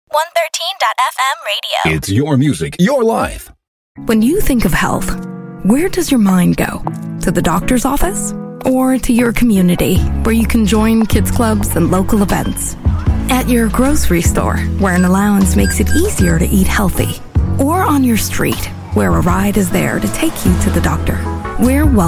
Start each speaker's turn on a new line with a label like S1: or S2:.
S1: 113.FM radio.
S2: It's your music, your life.
S3: When you think of health, where does your mind go? To the doctor's office? Or to your community, where you can join kids clubs and local events? At your grocery store, where an allowance makes it easier to eat healthy? Or on your street, where a ride is there to take you to the doctor? We're